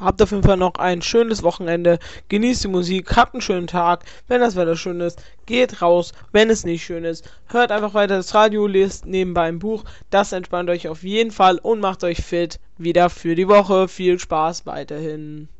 habt auf jeden Fall noch ein schönes Wochenende. Genießt die Musik, habt einen schönen Tag. Wenn das Wetter schön ist, geht raus. Wenn es nicht schön ist, hört einfach weiter das Radio, lest nebenbei ein Buch. Das entspannt euch auf jeden Fall und macht euch fit wieder für die Woche. Viel Spaß weiterhin.